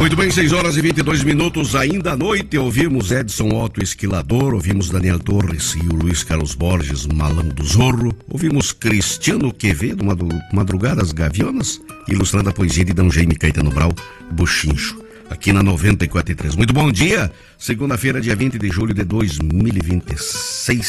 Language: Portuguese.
Muito bem, 6h22, ainda à noite ouvimos Edson Otto Esquilador, ouvimos Daniel Torres e o Luiz Carlos Borges, Malão do Zorro, ouvimos Cristiano Quevedo, Madrugadas Gavionas, ilustrando a poesia de D. Jaime Caetano Brau, Buchincho, aqui na 94.3. Muito bom dia, segunda-feira, dia 20 de julho de 2026.